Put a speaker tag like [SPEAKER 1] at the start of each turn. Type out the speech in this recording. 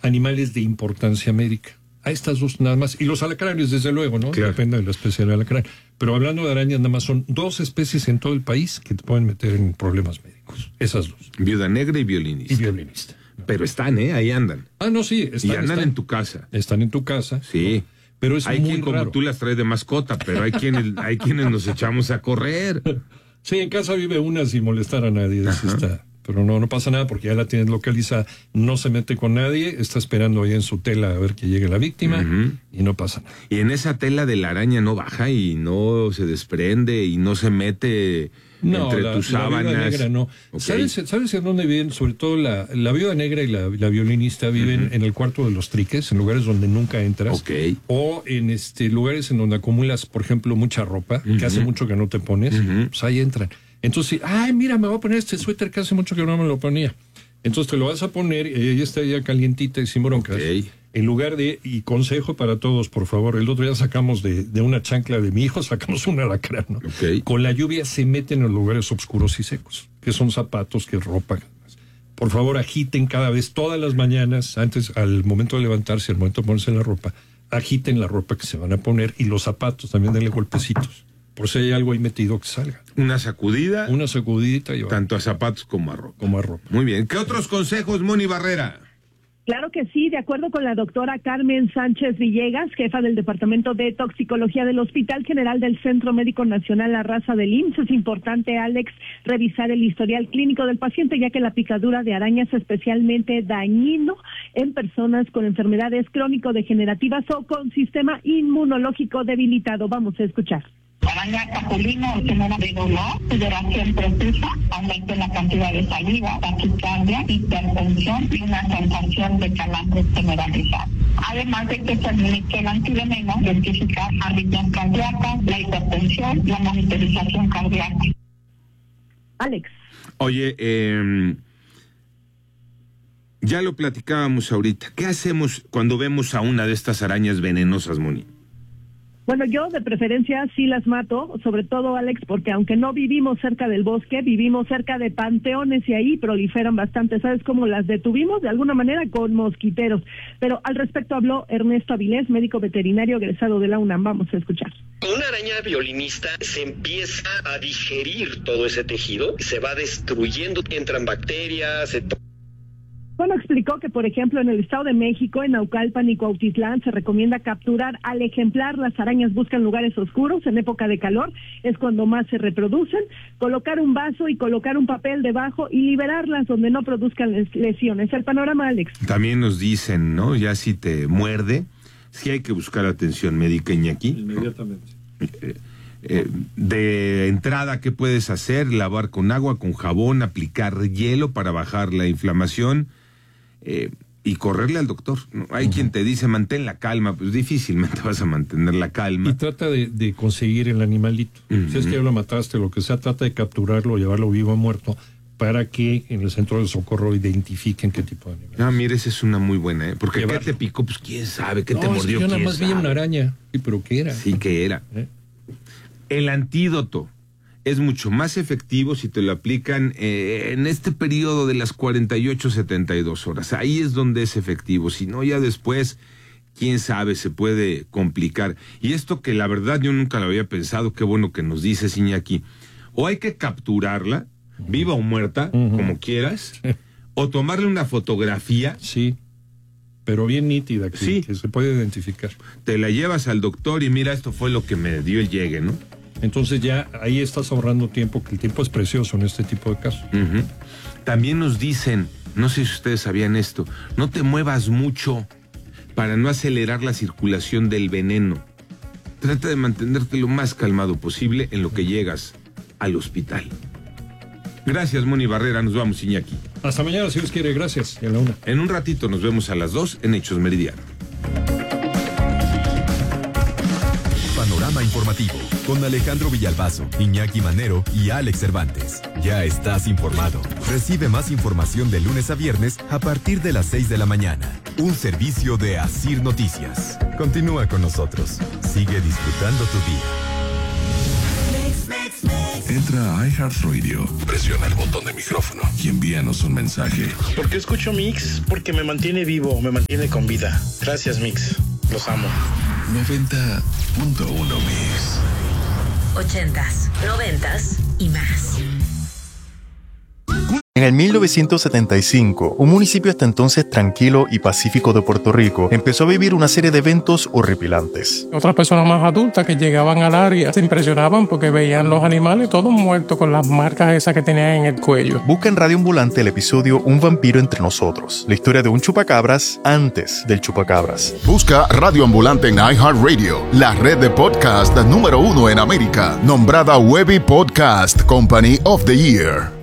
[SPEAKER 1] animales de importancia médica. A estas dos nada más. Y los alacranes, desde luego, ¿no?
[SPEAKER 2] Claro.
[SPEAKER 1] Depende de la especie del alacrán. Pero hablando de arañas, nada más son 2 especies en todo el país que te pueden meter en problemas médicos. Esas 2.
[SPEAKER 2] Viuda negra y violinista.
[SPEAKER 1] Y violinista.
[SPEAKER 2] Pero están, ahí andan.
[SPEAKER 1] Ah, no, sí.
[SPEAKER 2] Y andan en tu casa.
[SPEAKER 1] Están en tu casa.
[SPEAKER 2] Sí.
[SPEAKER 1] Pero es
[SPEAKER 2] hay
[SPEAKER 1] muy
[SPEAKER 2] quien como
[SPEAKER 1] raro.
[SPEAKER 2] tú las traes de mascota, pero hay quienes nos echamos a correr.
[SPEAKER 1] Sí, en casa vive una sin molestar a nadie. Así está. Pero no pasa nada porque ya la tienes localizada. No se mete con nadie, está esperando ahí en su tela a ver que llegue la víctima y no pasa nada.
[SPEAKER 2] Y en esa tela de la araña no baja y no se desprende y no se mete entre tus sábanas.
[SPEAKER 1] La viuda negra no.
[SPEAKER 2] Okay.
[SPEAKER 1] ¿Sabes en dónde viven? Sobre todo la viuda negra y la violinista viven en el cuarto de los triques, en lugares donde nunca entras.
[SPEAKER 2] Okay.
[SPEAKER 1] O en lugares en donde acumulas, por ejemplo, mucha ropa, que hace mucho que no te pones, pues ahí entran. Entonces, ay, mira, me voy a poner este suéter que hace mucho que no me lo ponía. Entonces te lo vas a poner y ella está ya calientita y sin broncas.
[SPEAKER 2] Okay.
[SPEAKER 1] En lugar de, y consejo para todos, por favor, el otro día sacamos de una chancla de mi hijo, sacamos un alacrán, ¿no?
[SPEAKER 2] Okay.
[SPEAKER 1] Con la lluvia se meten en los lugares oscuros y secos, que son zapatos, que es ropa. Por favor, agiten cada vez, todas las mañanas, antes, al momento de levantarse, al momento de ponerse la ropa, agiten la ropa que se van a poner y los zapatos también denle golpecitos. Por si hay algo ahí metido que salga.
[SPEAKER 2] Una sacudida.
[SPEAKER 1] Una sacudidita. Y
[SPEAKER 2] tanto a zapatos como a ropa.
[SPEAKER 1] Como a ropa.
[SPEAKER 2] Muy bien. ¿Qué otros consejos, Moni Barrera?
[SPEAKER 3] Claro que sí, de acuerdo con la doctora Carmen Sánchez Villegas, jefa del Departamento de Toxicología del Hospital General del Centro Médico Nacional La Raza del IMSS, es importante, Alex, revisar el historial clínico del paciente, ya que la picadura de araña es especialmente dañino en personas con enfermedades crónico-degenerativas o con sistema inmunológico debilitado. Vamos a escuchar.
[SPEAKER 4] Araña capulina genera de dolor, sudoración profusa, aumento en la cantidad de saliva, taquicardia, hipertensión y una sensación de calambres generalizada. Además de que permite el antiveneno identificar arritmias cardíacas, la hipertensión, la monitorización cardíaca.
[SPEAKER 3] Alex.
[SPEAKER 2] Oye, ya lo platicábamos ahorita. ¿Qué hacemos cuando vemos a una de estas arañas venenosas, Moni?
[SPEAKER 3] Bueno, yo de preferencia sí las mato, sobre todo, Alex, porque aunque no vivimos cerca del bosque, vivimos cerca de panteones y ahí proliferan bastante. ¿Sabes cómo las detuvimos? De alguna manera con mosquiteros. Pero al respecto habló Ernesto Avilés, médico veterinario egresado de la UNAM. Vamos a escuchar.
[SPEAKER 5] Una araña violinista se empieza a digerir todo ese tejido, se va destruyendo, entran bacterias,
[SPEAKER 3] Bueno, explicó que, por ejemplo, en el Estado de México, en Naucalpan y Cuautitlán, se recomienda capturar al ejemplar. Las arañas buscan lugares oscuros en época de calor, es cuando más se reproducen. Colocar un vaso y colocar un papel debajo y liberarlas donde no produzcan lesiones. El panorama, Alex.
[SPEAKER 2] También nos dicen, ¿no? Ya si te muerde, sí hay que buscar atención médica, Iñaki.
[SPEAKER 1] Inmediatamente.
[SPEAKER 2] De entrada, ¿qué puedes hacer? Lavar con agua, con jabón, aplicar hielo para bajar la inflamación. Y correrle al doctor, ¿no? Hay quien te dice mantén la calma, pues difícilmente vas a mantener la calma.
[SPEAKER 1] Y trata de conseguir el animalito. Si es que ya lo mataste, lo que sea, trata de capturarlo, llevarlo vivo o muerto, para que en el centro de socorro identifiquen qué tipo de animal.
[SPEAKER 2] Ah, mira, esa es una muy buena, ¿eh? Porque
[SPEAKER 1] Llevarlo.
[SPEAKER 2] ¿qué te picó? Pues quién sabe, ¿qué te
[SPEAKER 1] No,
[SPEAKER 2] mordió?
[SPEAKER 1] yo nada
[SPEAKER 2] ¿Quién
[SPEAKER 1] más vi
[SPEAKER 2] sabe?
[SPEAKER 1] una araña. Sí, pero ¿qué era?
[SPEAKER 2] Sí, que era. El antídoto es mucho más efectivo si te lo aplican en este periodo de las 48-72 horas. Ahí es donde es efectivo. Si no, ya después, quién sabe, se puede complicar. Y esto que la verdad yo nunca lo había pensado, qué bueno que nos dices, Iñaki. O hay que capturarla, viva o muerta, como quieras, o tomarle una fotografía.
[SPEAKER 1] Sí, pero bien nítida, que se puede identificar.
[SPEAKER 2] Te la llevas al doctor y mira, esto fue lo que me dio el llegue, ¿no?
[SPEAKER 1] Entonces ya ahí estás ahorrando tiempo, que el tiempo es precioso en este tipo de casos.
[SPEAKER 2] También nos dicen, no sé si ustedes sabían esto, no te muevas mucho para no acelerar la circulación del veneno. Trata de mantenerte lo más calmado posible en lo que llegas al hospital. Gracias, Moni Barrera, nos vamos, Iñaki.
[SPEAKER 1] Hasta mañana, si Dios quiere, gracias. Y a la 1.
[SPEAKER 2] En un ratito nos vemos a las 2 en Hechos Meridiano.
[SPEAKER 6] Panorama informativo con Alejandro Villalbazo, Iñaki Manero y Alex Cervantes. Ya estás informado. Recibe más información de lunes a viernes a partir de las 6 de la mañana. Un servicio de Asir Noticias. Continúa con nosotros. Sigue disfrutando tu día.
[SPEAKER 7] Mix, mix, mix. Entra a iHeartRadio, presiona el botón de micrófono y envíanos un mensaje.
[SPEAKER 8] ¿Por qué escucho Mix? Porque me mantiene vivo, me mantiene con vida. Gracias, Mix. Los amo.
[SPEAKER 7] 90.1 Mix.
[SPEAKER 9] 80s, 90s y más.
[SPEAKER 10] En el 1975, un municipio hasta entonces tranquilo y pacífico de Puerto Rico empezó a vivir una serie de eventos horripilantes.
[SPEAKER 11] Otras personas más adultas que llegaban al área se impresionaban porque veían los animales todos muertos con las marcas esas que tenían en el cuello.
[SPEAKER 10] Busca en Radio Ambulante el episodio Un vampiro entre nosotros, la historia de un chupacabras antes del chupacabras.
[SPEAKER 12] Busca Radio Ambulante en iHeartRadio, la red de podcast número 1 en América, nombrada Webby Podcast Company of the Year.